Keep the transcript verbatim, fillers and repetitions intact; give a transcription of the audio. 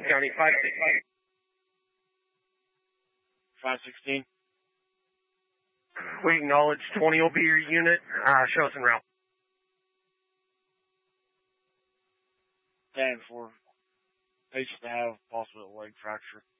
County, five sixteen. five sixteen. We acknowledge twenty will be your unit. Uh, show us en route. ten four. Patient to have possible leg fracture.